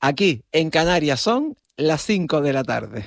Aquí, en Canarias, son las 5 de la tarde.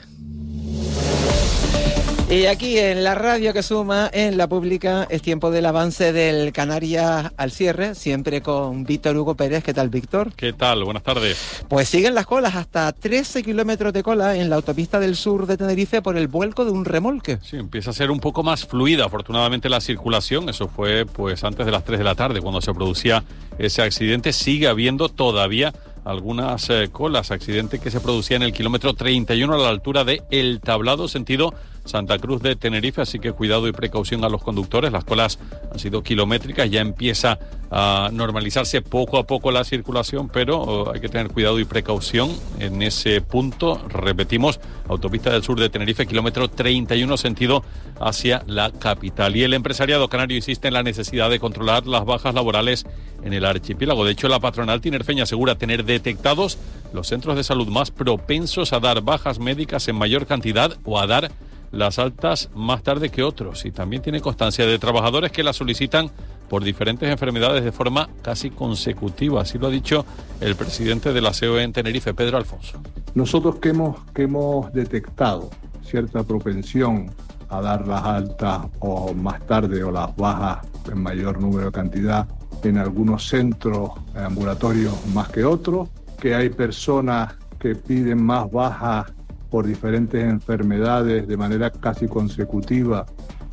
Y aquí en la radio que suma, en la pública, es tiempo del avance del Canarias al cierre, siempre con Víctor Hugo Pérez. ¿Qué tal, Víctor? ¿Qué tal? Buenas tardes. Pues siguen las colas, hasta 13 kilómetros de cola en la autopista del sur de Tenerife por el vuelco de un remolque. Sí, empieza a ser un poco más fluida, afortunadamente, la circulación. Eso fue pues antes de las 3 de la tarde, cuando se producía ese accidente. Sigue habiendo todavía algunas colas, accidente que se producía en el kilómetro 31 a la altura de El Tablado, sentido Santa Cruz de Tenerife, así que cuidado y precaución a los conductores. Las colas han sido kilométricas, ya empieza a normalizarse poco a poco la circulación, pero hay que tener cuidado y precaución en ese punto. Repetimos, autopista del sur de Tenerife, kilómetro 31, sentido hacia la capital. Y el empresariado canario insiste en la necesidad de controlar las bajas laborales en el archipiélago. De hecho, la patronal tinerfeña asegura tener detectados los centros de salud más propensos a dar bajas médicas en mayor cantidad o a dar las altas más tarde que otros, y también tiene constancia de trabajadores que las solicitan por diferentes enfermedades de forma casi consecutiva. Así lo ha dicho el presidente de la COE en Tenerife, Pedro Alfonso. Nosotros que hemos detectado cierta propensión a dar las altas o más tarde o las bajas en mayor número de cantidad en algunos centros ambulatorios más que otros, que hay personas que piden más bajas por diferentes enfermedades de manera casi consecutiva,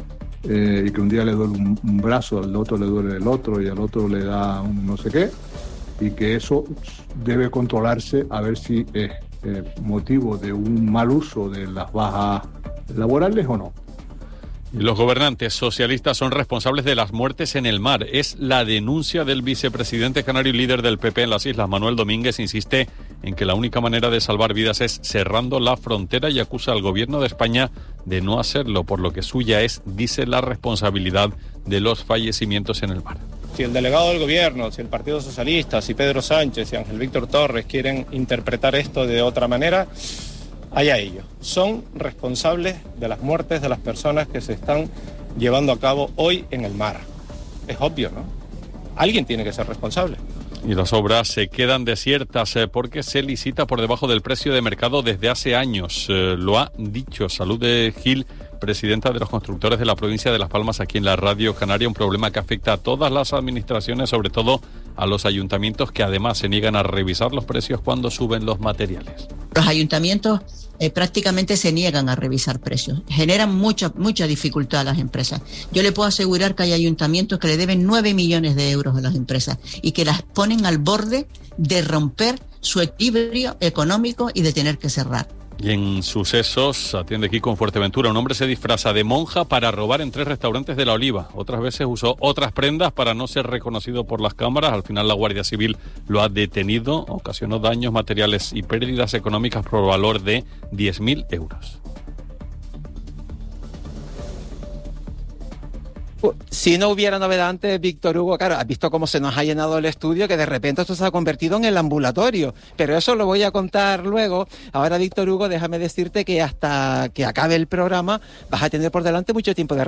y que un día le duele un brazo, al otro le duele el otro y al otro le da un no sé qué, y que eso debe controlarse a ver si es motivo de un mal uso de las bajas laborales o no. Los gobernantes socialistas son responsables de las muertes en el mar. Es la denuncia del vicepresidente canario y líder del PP en las islas. Manuel Domínguez insiste en que la única manera de salvar vidas es cerrando la frontera y acusa al gobierno de España de no hacerlo, por lo que suya es, dice, la responsabilidad de los fallecimientos en el mar. Si el delegado del gobierno, si el Partido Socialista, si Pedro Sánchez y Ángel Víctor Torres quieren interpretar esto de otra manera, allá ellos. Son responsables de las muertes de las personas que se están llevando a cabo hoy en el mar. Es obvio, ¿no? Alguien tiene que ser responsable. Y las obras se quedan desiertas porque se licita por debajo del precio de mercado desde hace años. Lo ha dicho Salud de Gil, presidenta de los constructores de la provincia de Las Palmas, aquí en la Radio Canaria, un problema que afecta a todas las administraciones, sobre todo a los ayuntamientos, que además se niegan a revisar los precios cuando suben los materiales. Los ayuntamientos prácticamente se niegan a revisar precios, generan mucha dificultad a las empresas. Yo le puedo asegurar que hay ayuntamientos que le deben 9 millones de euros a las empresas y que las ponen al borde de romper su equilibrio económico y de tener que cerrar. Y en sucesos, atiende aquí con Fuerteventura, un hombre se disfraza de monja para robar en 3 restaurantes de La Oliva. Otras veces usó otras prendas para no ser reconocido por las cámaras. Al final la Guardia Civil lo ha detenido. Ocasionó daños materiales y pérdidas económicas por valor de 10.000 euros. Si no hubiera novedad antes, Víctor Hugo, claro, has visto cómo se nos ha llenado el estudio, que de repente esto se ha convertido en el ambulatorio, pero eso lo voy a contar luego. Ahora, Víctor Hugo, déjame decirte que hasta que acabe el programa vas a tener por delante mucho tiempo de